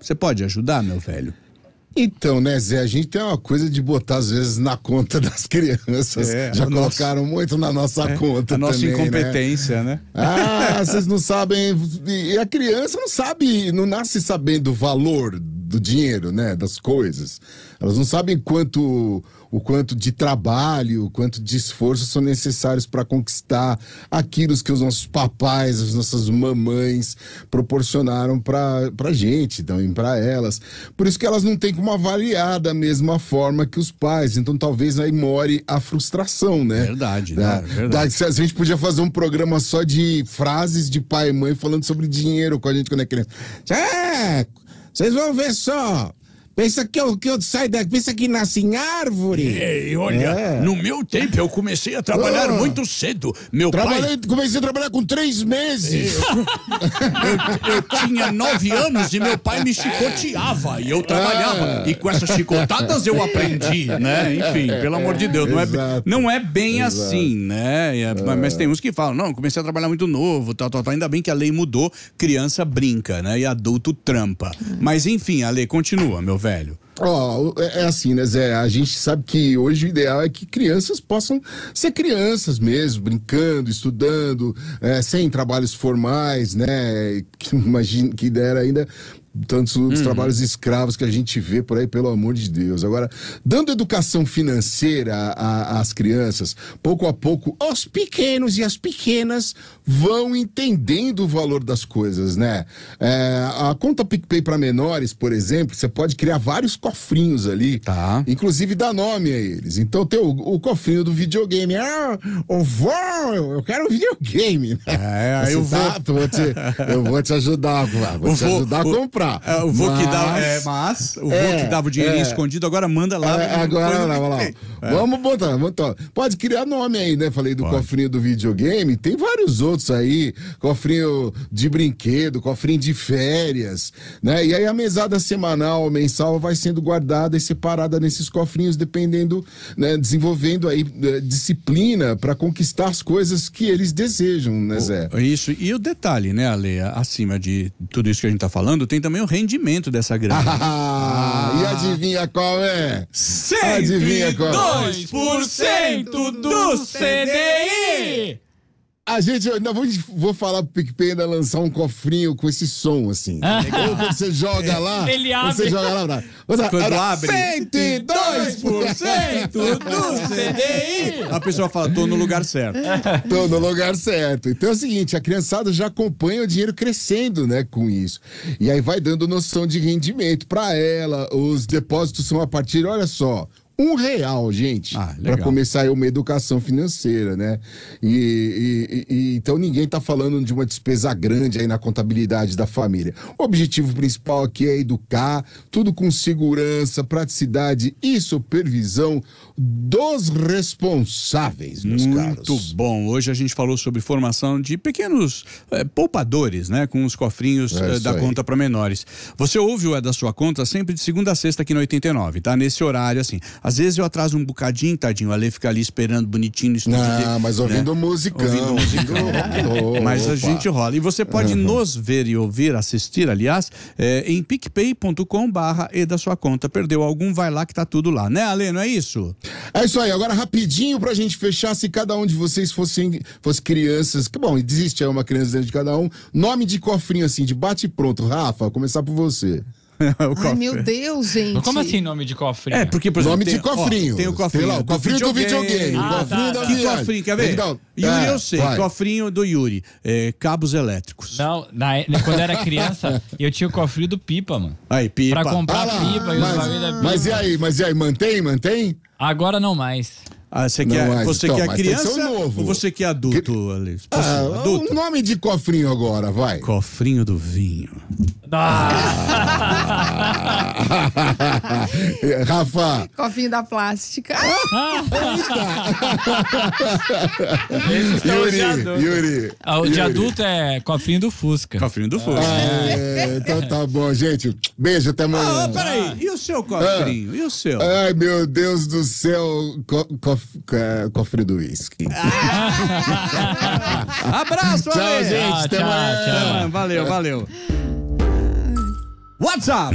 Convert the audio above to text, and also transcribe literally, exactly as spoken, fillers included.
Você pode ajudar, meu velho? Então, né, Zé, a gente tem uma coisa de botar, às vezes, na conta das crianças. É, Já a colocaram nossa- muito na nossa É, conta a nossa também, incompetência, né? né? Ah, vocês não sabem... E a criança não sabe, não nasce sabendo o valor do dinheiro, né, das coisas. Elas não sabem quanto... o quanto de trabalho, o quanto de esforço são necessários para conquistar aquilo que os nossos papais, as nossas mamães proporcionaram para a gente, também para elas. Por isso que elas não têm como avaliar da mesma forma que os pais. Então talvez aí more a frustração, né? Verdade, Da, né? Verdade. da- a gente podia fazer um programa só de frases de pai e mãe falando sobre dinheiro com a gente quando é criança. É, vocês vão ver só. Pensa que eu, que eu saio daqui, pensa que nasce em árvore. Ei, olha, É. no meu tempo eu comecei a trabalhar Ah. muito cedo. Meu Trabalhei, pai... comecei a trabalhar com três meses. Eu, eu tinha nove anos e meu pai me chicoteava e eu trabalhava. Ah. E com essas chicotadas eu aprendi, né? Enfim, pelo amor de Deus, não é, Exato. não é bem Exato. assim, né? É, Mas tem uns que falam, não, comecei a trabalhar muito novo, tal, tal, tal. Ainda bem que a lei mudou, criança brinca, né? E adulto trampa. Mas enfim, a lei continua, meu velho. Ó, é é assim, né, Zé? A gente sabe que hoje o ideal é que crianças possam ser crianças mesmo, brincando, estudando, é, sem trabalhos formais, né? Que, imagino que dera ainda tantos outros trabalhos escravos que a gente vê por aí, pelo amor de Deus. Agora, dando educação financeira a- a- às crianças, pouco a pouco, os pequenos e as pequenas vão entendendo o valor das coisas, né? É, a conta PicPay para menores, por exemplo, você pode criar vários cofrinhos ali, Tá. inclusive dar nome a eles. Então tem o, o cofrinho do videogame. Ah, ô vô, eu quero um videogame. É, aí eu Você tá? vou- Vou te, eu vou te ajudar, vou O te vô- ajudar a o- comprar. É, o vô que dava, Mas- é, mas o vô É, que dava o dinheirinho é. escondido, agora manda lá. É, no- agora, põe no não, lá, PicPay. É. Vamos botar, vamos botar. Pode criar nome aí, né? Falei do Pode. cofrinho do videogame, tem vários outros aí, cofrinho de brinquedo, cofrinho de férias, né? E aí a mesada semanal, mensal vai sendo guardada e separada nesses cofrinhos, dependendo, né? Desenvolvendo aí eh, disciplina para conquistar as coisas que eles desejam, né, Zé? Isso, e o detalhe, né, Ale, acima de tudo isso que a gente tá falando, tem também o rendimento dessa grana. Ah, e adivinha qual é? Adivinha qual? dois por cento do C D I! A gente, eu ainda vou, vou falar pro PicPay ainda lançar um cofrinho com esse som, assim. Ou quando você joga lá, Ele quando você abre. joga lá, lá. Outra- Quando olha, abre. cento e dois por cento do C D I! A pessoa fala, tô no lugar certo. Tô no lugar certo. Então é o seguinte, a criançada já acompanha o dinheiro crescendo, né, com isso. E aí vai dando noção de rendimento pra ela. Os depósitos são a partir, olha só, um real, gente, Ah, para legal. começar aí uma educação financeira, né? E, e- e- e- então ninguém tá falando de uma despesa grande aí na contabilidade da família. O objetivo principal aqui é educar, tudo com segurança, praticidade e supervisão dos responsáveis, meus Muito caros. bom. Hoje a gente falou sobre formação de pequenos eh, poupadores, né? Com os cofrinhos É eh, isso da aí. conta para menores. Você ouve o É da Sua Conta sempre de segunda a sexta aqui no oitenta e nove, tá? Nesse horário, assim. Às vezes eu atraso um bocadinho, tadinho. O Ale fica ali esperando bonitinho no estúdio dele, Não, mas ouvindo né? musicão. Ouvindo musicão. Oh, Mas a opa. gente rola. E você pode nos ver e ouvir, assistir, aliás, eh, em picpay ponto com barra e da sua conta. Perdeu algum, vai lá que tá tudo lá. Né, Ale? Não é isso? É isso aí, agora rapidinho pra gente fechar, se cada um de vocês fossem fosse crianças, que bom, existe aí uma criança dentro de cada um, nome de cofrinho assim, de bate e pronto. Rafa, vou começar por você. O Ai, cofre. meu Deus, gente. Como assim nome de cofrinho? É, porque, por exemplo, Nome tem, de cofrinho. ó, tem o cofrinho, Tem lá, o cofrinho do videogame, Ah, o cofrinho tá, da tá. Que viagem. cofrinho, quer ver? Então, Yuri, é, eu sei, vai. cofrinho do Yuri. É, cabos elétricos. Não, na, quando eu era criança, eu tinha o cofrinho do Pipa, mano. Aí, pipa. Pra comprar Ah lá, pipa e os bagulho da mas, pipa. mas e aí, mas e aí, mantém, mantém? Agora não mais. Ah, você Não, quer, mas, você então, quer mas tem que ser criança um novo. ou você quer adulto, Ale? Posso- Ah, adulto? um nome de cofrinho agora, vai. Cofrinho do vinho. Rafa, Cofrinho da plástica. Yuri, de adulto. Yuri. Ah, o de Yuri. adulto é cofrinho do Fusca. Cofrinho do fogo. É, então tá bom, gente. Beijo, até amanhã. Ah, peraí. E o seu cofrinho? E o seu? Ai, meu Deus do céu, co cof é, cofre do uísque. Abraço, Tchau, Ale. gente. Tchau, Até tchau, amanhã. tchau. Valeu, valeu. WhatsApp.